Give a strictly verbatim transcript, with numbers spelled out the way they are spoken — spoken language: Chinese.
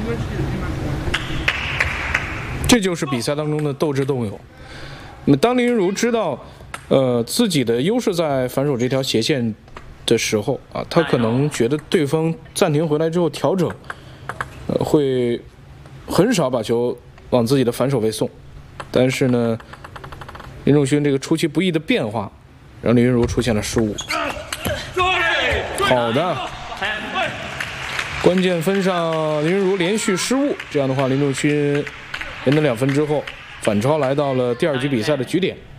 这就是比赛当中的斗智斗勇。那么，当林昀儒知道，呃，自己的优势在反手这条斜线的时候啊，他可能觉得对方暂停回来之后调整，呃，会很少把球往自己的反手位送。但是呢，林仲勋这个出其不意的变化，让林昀儒出现了失误。好的，关键分上林昀儒连续失误，这样的话林仲勋连得两分之后，反超来到了第二局比赛的局点。